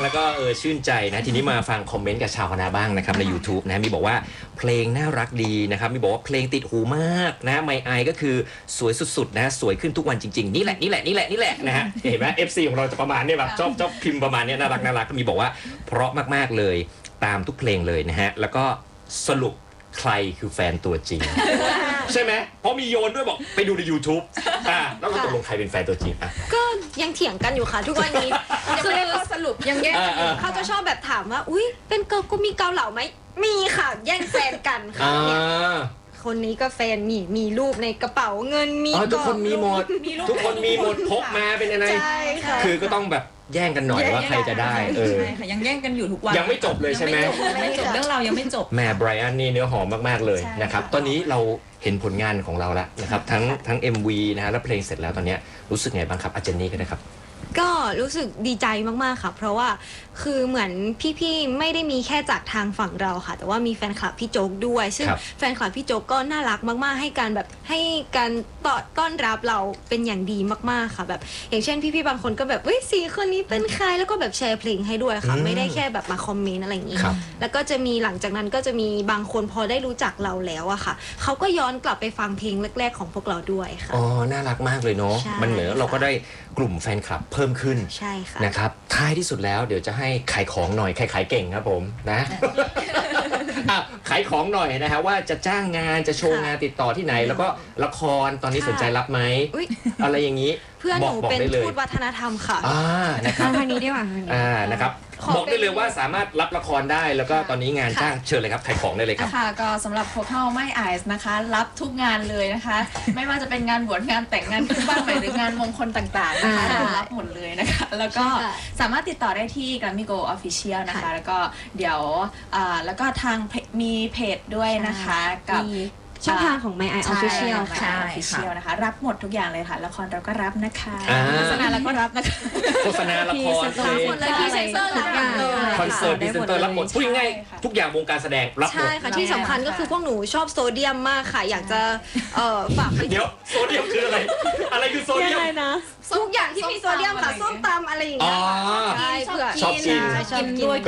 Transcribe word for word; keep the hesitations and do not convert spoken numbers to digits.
แล้วก็เออชื่นใจนะทีนี้มาฟังคอมเมนต์กับชาวคณะบ้างนะครับใน YouTube นะมีบอกว่าเพลงน่ารักดีนะครับมีบอกว่าเพลงติดหูมากนะไมไอก็คือสวยสุดๆนะสวยขึ้นทุกวันจริงๆนี่แหละนี่แหละนี่แหละนี่แหละนะฮะเห็นไหม เอฟ ซี ของเราจะประมาณนี้แบบชอบชอบพิมพ์ประมาณนี้น่ารักน่ารักก็มีบอกว่าเพราะมากๆเลยตามทุกเพลงเลยนะฮะแล้วก็สรุปใครคือแฟนตัวจริง ใช่ไหมเพราะมีโยนด้วยบอกไปดูใน YouTube อ่าแล้วก็ตกลงใครเป็นแฟนตัวจริงอ่ะก็ยังเถียงกันอยู่ค่ะทุกวันนี้ยังไม่ได้ข้อสรุปยังแย่งเขาจะชอบแบบถามว่าอุ้ยเป็นเกาก็มีเกาเหลาไหมมีค่ะแย่งแฟนกันค่ะคนนี้ก็แฟนมีมีรูปในกระเป๋าเงินมีทุกคนมีหมดทุกคนมีหมดพกมาเป็นอะไรคือก็ต้องแบบแย่งกันหน่อยว่าใครจะได้เออยังแย่งกันอยู่ทุกวันยังไม่จบเลยใช่ไหมไม่จบเรื่องเรายังไม่จบแม่ไบรอันนี่เนื้อหอมมากๆเลยนะครับตอนนี้เราเห็นผลงานของเราแล้วนะครับทั้งทั้ง เอ็ม วี นะฮะและเพลงเสร็จแล้วตอนนี้รู้สึกไงบ้างครับอาจารย์นี่ก็ได้ครับก็รู้สึกดีใจมากๆค่ะเพราะว่าคือเหมือนพี่ๆไม่ได้มีแค่จากทางฝั่งเราค่ะแต่ว่ามีแฟนคลับพี่โจ๊กด้วยซึ่งแฟนคลับพี่โจ๊กก็น่ารักมากๆให้การแบบให้การต้อนรับเราเป็นอย่างดีมากๆค่ะแบบอย่างเช่นพี่ๆบางคนก็แบบเฮ้ยสี่คนนี้เป็นใครแล้วก็แบบแชร์เพลงให้ด้วยค่ะไม่ได้แค่แบบมาคอมเมนต์อะไรอย่างนี้แล้วก็จะมีหลังจากนั้นก็จะมีบางคนพอได้รู้จักเราแล้วอะค่ะเขาก็ย้อนกลับไปฟังเพลงแรกๆของพวกเราด้วยค่ะอ๋อน่ารักมากเลยเนาะมันเหมือนเราก็ได้กลุ่มแฟนคลับเพิ่มขึ้นใช่ค่ะนะครับท้ายที่สุดแล้วเดี๋ยวจะให้ขายของหน่อยใครขายเก่งครับผมนะขายของหน่อยนะฮะว่าจะจ้างงานจะโชว์งานติดต่อที่ไหนแล้วก็ละครตอนนี้สนใจรับไหมอะไรอย่างนี้เพื่อนหนูเป็นทูตวัฒนธรรมค่ะอ่านะครับทางนี้ดีกว่าอ่านะครับบอกได้เลยว่าสามารถรับละครได้แล้วก็ตอนนี้งานจ้างเชิญเลยครับขายของได้เลยครับค่ะก็สำหรับพวกเราไม่ไอซ์นะคะรับทุกงานเลยนะคะไม่ว่าจะเป็นงานบวชงานแต่งงานขึ้นบ้านใหม่หรืองานมงคลต่างๆนะคะรับหมดเลยนะคะแล้วก็สามารถติดต่อได้ที่ Grammy Go Official นะคะแล้วก็เดี๋ยวแล้วก็ทางมีเพจด้วยนะคะกับช่องทางของ My Eye Official ค่ะ Official นะคะรับหมดทุกอย่างเลยค่ะละครเราก็รับนะคะโฆษณาเราก็รับนะคะโฆษณาละครเพลงคอนเสิร์ตพรีเซนเตอร์รับหมดพูดง่ายๆทุกอย่างวงการแสดงรับหมดใช่ค่ะที่สำคัญก็คือพวกหนูชอบโซเดียมมากค่ะอยากจะฝากเดี๋ยวโซเดียมคืออะไรอะไรคือโซเดียมทุกอย่างที่มีโซเดียมค่ะส้มตำอะไรอย่างเงี้ยชอบกินชอบกินด้วย